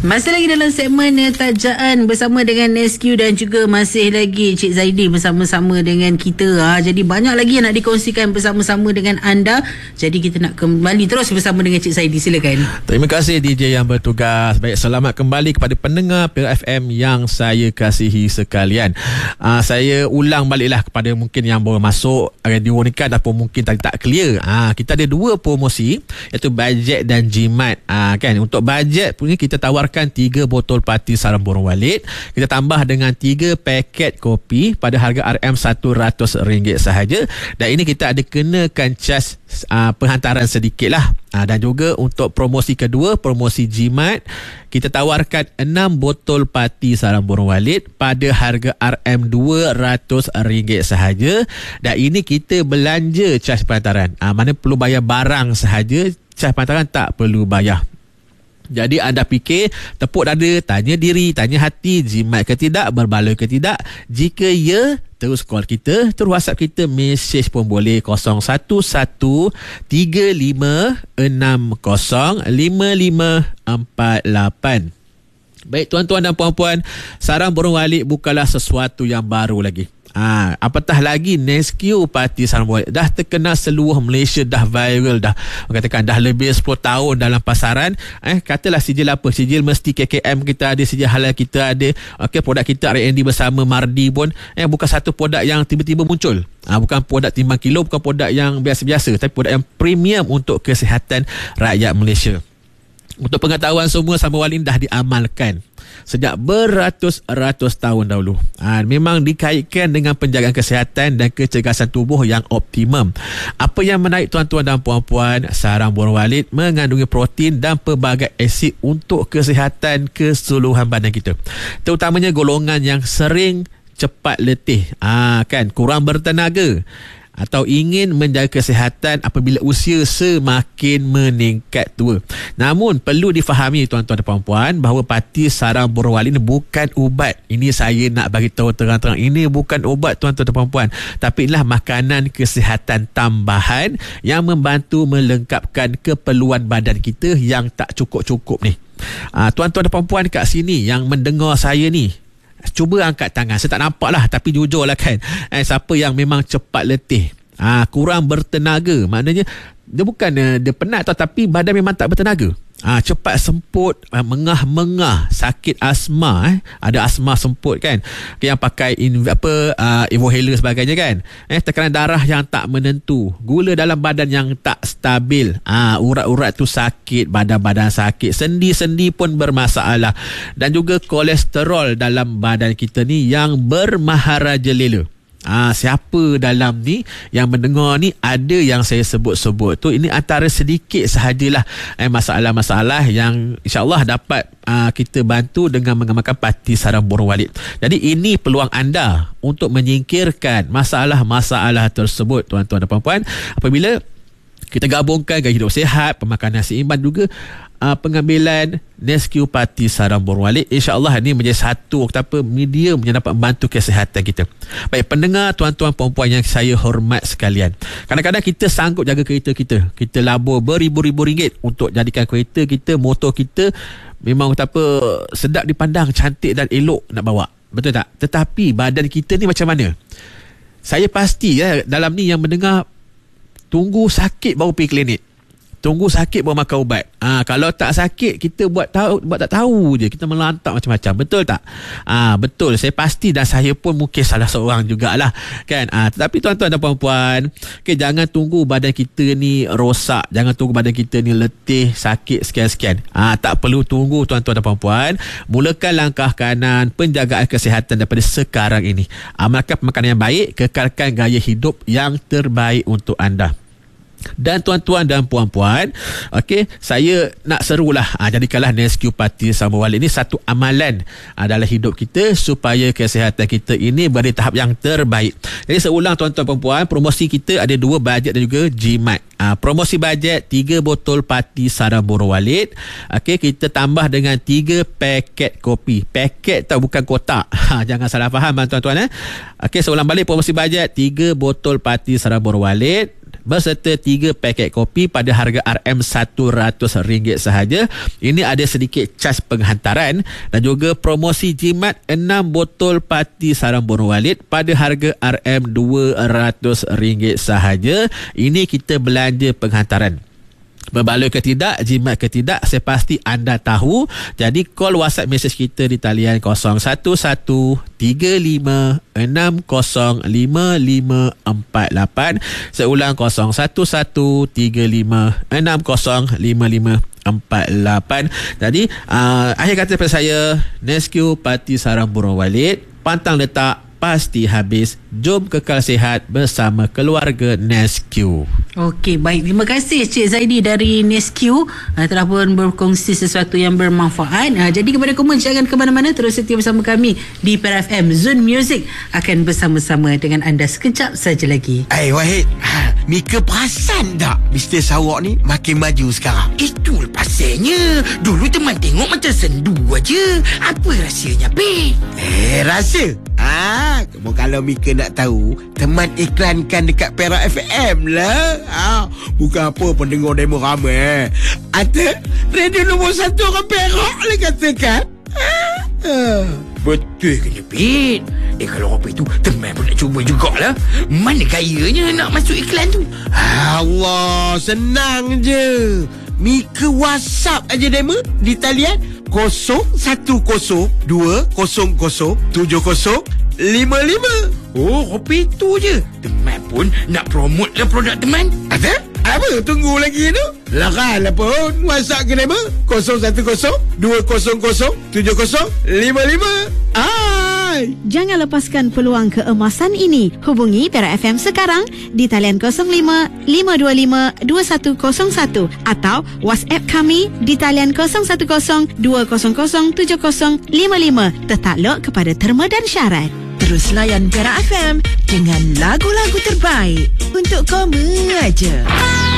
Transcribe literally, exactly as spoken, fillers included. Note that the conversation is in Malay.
Masih lagi dalam segmen Tajaan bersama dengan Nesque dan juga masih lagi Cik Zaidi bersama-sama dengan kita. Ha, jadi banyak lagi yang nak dikongsikan bersama-sama dengan anda. Jadi kita nak kembali terus bersama dengan Cik Zaidi. Silakan. Terima kasih D J yang bertugas. Baik, selamat kembali kepada pendengar P F M yang saya kasihi sekalian. Uh, saya ulang baliklah kepada mungkin yang baru masuk radio ni kan, ataupun mungkin tadi tak clear. Uh, kita ada dua promosi, iaitu bajet dan jimat. Uh, kan, untuk bajet punya kita tawarkan tiga botol parti sarang burung walit. Kita tambah dengan tiga paket kopi pada harga R M seratus ringgit sahaja. Dan ini kita ada kenakan cas uh, penghantaran sedikit lah. Uh, dan juga untuk promosi kedua, promosi jimat, kita tawarkan enam botol parti sarang burung walit pada harga R M dua ratus ringgit sahaja. Dan ini kita belanja cas penghantaran. Uh, mana perlu bayar barang sahaja, cas penghantaran tak perlu bayar. Jadi anda fikir, tepuk dada, tanya diri, tanya hati, jimat ke tidak, berbaloi ke tidak. Jika ya, terus call kita, terus WhatsApp kita, mesej pun boleh kosong satu satu tiga lima enam kosong lima lima empat lapan. Baik tuan-tuan dan puan-puan, sarang burung walit bukanlah sesuatu yang baru lagi. Ah, ha, apatah lagi Nesque parti sarang burung walit dah terkenal seluruh Malaysia, dah viral, dah katakan dah lebih sepuluh tahun dalam pasaran. Eh katalah sijil apa, sijil mesti K K M kita ada, sijil halal kita ada. Okey, produk kita R and D bersama Mardi pun eh bukan satu produk yang tiba-tiba muncul. Ah, ha, bukan produk timbang kilo, bukan produk yang biasa-biasa, tapi produk yang premium untuk kesihatan rakyat Malaysia. Untuk pengetahuan semua, sarang burung walit dah diamalkan sejak beratus-ratus tahun dahulu. Ha, memang dikaitkan dengan penjagaan kesihatan dan kecergasan tubuh yang optimum. Apa yang menarik tuan-tuan dan puan-puan, sarang burung walit mengandungi protein dan pelbagai asid untuk kesihatan keseluruhan badan kita. Terutamanya golongan yang sering cepat letih, ha, kan, kurang bertenaga, atau ingin menjaga kesihatan apabila usia semakin meningkat tua. Namun perlu difahami tuan-tuan dan puan-puan bahawa parti sarang burung walit ini bukan ubat. Ini saya nak bagi tahu terang-terang, ini bukan ubat tuan-tuan dan puan-puan, tapi inilah makanan kesihatan tambahan yang membantu melengkapkan keperluan badan kita yang tak cukup-cukup ni. Aa, tuan-tuan dan puan-puan kat sini yang mendengar saya ni, cuba angkat tangan. Saya tak nampak lah, tapi jujur lah kan, eh, siapa yang memang cepat letih, ha, kurang bertenaga, maknanya dia bukan uh, dia penat tau, tapi badan memang tak bertenaga. Ah, ha, cepat semput, ha, mengah-mengah, sakit asma, eh ada asma semput kan, yang pakai in, apa uh, Evohaler sebagainya kan, eh tekanan darah yang tak menentu, gula dalam badan yang tak stabil, ah ha, urat-urat tu sakit, badan-badan sakit, sendi-sendi pun bermasalah, dan juga kolesterol dalam badan kita ni yang bermaharajalela. Ah, siapa dalam ni yang mendengar ni ada yang saya sebut-sebut tu, ini antara sedikit sahajalah eh, masalah-masalah yang insya-Allah dapat ah, kita bantu dengan mengamalkan parti sarang burung walit. Jadi ini peluang anda untuk menyingkirkan masalah-masalah tersebut tuan-tuan dan puan-puan, apabila kita gabungkan gaya hidup sihat, pemakanan seimbang, juga uh, pengambilan Nesque parti sarang burung walit. InsyaAllah ini menjadi satu apa, medium yang dapat membantu kesihatan kita. Baik pendengar, tuan-tuan puan-puan yang saya hormat sekalian, kadang-kadang kita sanggup jaga kereta kita, kita labur beribu-ribu ringgit untuk jadikan kereta kita, motor kita memang apa, sedap dipandang, cantik dan elok nak bawa, betul tak? Tetapi badan kita ni macam mana? Saya pasti ya, dalam ni yang mendengar tunggu sakit baru pergi klinik, tunggu sakit baru makan ubat. Ah, kalau tak sakit kita buat tahu buat tak tahu je, kita melantak macam-macam, betul tak? Ah, betul, saya pasti, dan saya pun mungkin salah seorang jugalah kan. Ah, tetapi tuan-tuan dan puan-puan, okay, jangan tunggu badan kita ni rosak, jangan tunggu badan kita ni letih, sakit sekian-sekian. Ah, tak perlu tunggu tuan-tuan dan puan-puan. Mulakan langkah kanan penjagaan kesihatan daripada sekarang ini. Amalkan pemakanan yang baik, kekalkan gaya hidup yang terbaik untuk anda. Dan tuan-tuan dan puan-puan, okey, saya nak serulah, ha, jadikanlah Nesque parti sarang burung walit ini satu amalan ha, dalam hidup kita, supaya kesihatan kita ini berada di tahap yang terbaik. Jadi seulang tuan-tuan dan puan-puan, promosi kita ada dua, bajet dan juga jimat. Ha, promosi bajet tiga botol parti sarang burung walit, okey, kita tambah dengan tiga paket kopi. Paket tau, bukan kotak. Ha, jangan salah faham tuan-tuan eh. Okey, seulang balik, promosi bajet tiga botol parti sarang burung walit berserta tiga paket kopi pada harga R M seratus ringgit sahaja. Ini ada sedikit cas penghantaran dan juga promosi jimat enam botol Pati Sarang Borong Walid pada harga R M dua ratus ringgit sahaja. Ini kita belanja penghantaran. Berbaloi ke tidak, jimat ke tidak, saya pasti anda tahu. Jadi call WhatsApp message kita di talian kosong satu satu tiga lima enam kosong lima lima empat lapan. Saya ulang kosong satu satu tiga lima enam kosong lima lima empat lapan. Jadi uh, akhir kata daripada saya, Nesquik Pati Sarang Borong Walid, pantang letak, pasti habis. Jom kekal sihat bersama keluarga Nesquik. Okey, baik. Terima kasih Cik Zaidi dari Nesquik uh, telah pun berkongsi sesuatu yang bermanfaat. Uh, jadi kepada kamu, jangan ke mana-mana, terus setia bersama kami di Perak F M. Zone Music akan bersama-sama dengan anda sekejap saja lagi. Eh, hey, Wahid, ha, Mika perasan tak Mister Sarawak ni makin maju sekarang? Itu pasanya. Dulu teman tengok macam sendu aja. Apa rahsianya, Pin? Eh, rahsia? Ah, kamu kalau Mika nak tahu, teman iklankan dekat Perak F M lah. Ah, bukan apa pendengar demo ramai. Ada radio nombor satu orang Perak lah katakan. Ah, ah. Betul ke ni, Pin? Eh, kalau apa itu teman pun nak cuba jugalah. Mana gayanya nak masuk iklan tu? Allah, senang je. Mika WhatsApp aja demo di talian kosong satu kosong dua kosong kosong tujuh kosong lima lima. Oh, kopi tu je. Teman pun nak promote lah produk teman. Ada? Apa? Tunggu lagi tu. Lakan lah pun. WhatsApp ke nama kosong satu kosong dua kosong kosong tujuh kosong lima lima. Hai. Jangan lepaskan peluang keemasan ini. Hubungi Perak F M sekarang di talian kosong lima lima dua lima dua satu kosong satu atau WhatsApp kami di talian kosong satu kosong dua kosong kosong tujuh kosong lima lima. Tertakluk kepada terma dan syarat. Terus layan Perak F M dengan lagu-lagu terbaik untuk kamu aja.